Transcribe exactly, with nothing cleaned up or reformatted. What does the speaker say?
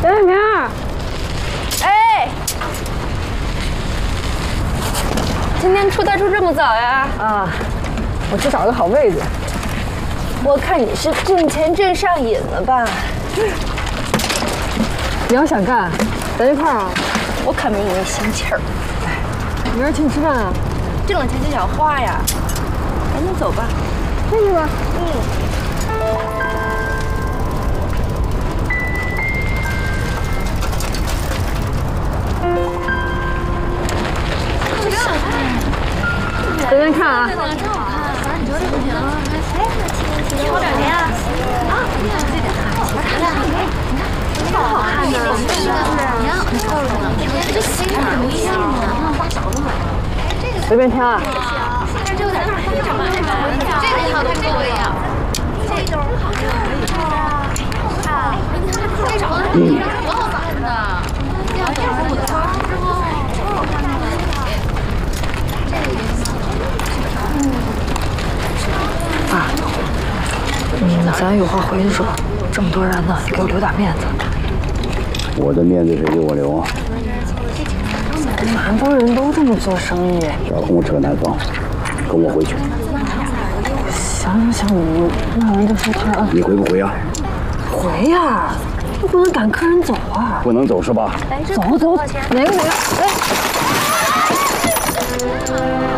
杨小明，哎，今天出差出这么早呀？ 啊，我去找个好位置。 我看你是挣钱挣上瘾了吧？ 你要想干，咱一块儿啊！ 我可没你那心气儿。 哎，明儿请你吃饭啊！ 挣了钱就想花呀，赶紧走吧。 进去吧。 嗯。 随便看啊！ 真好看，反正你觉得不行啊？哎，那挑两天啊！啊，这点看，你看，你看，挺好看的，是不是？你看，你瞅瞅呢，这新款不一样啊，大小都买。这个随便挑啊！ 但这有点太这个这个这个好看，这个我也要。这种好看，好看。这种多好看的，这样走路的话，之后超好看的。 啊，嗯，咱有话回去说。这么多人呢，你给我留点面子。 我的面子谁给我留啊？ 南方人都这么做生意。 小红扯南方，跟我回去。 行行行，你那完就说他。 你回不回啊？ 回呀，又不能赶客人走啊。 不能走是吧？ 走走，哪个哪个？哎。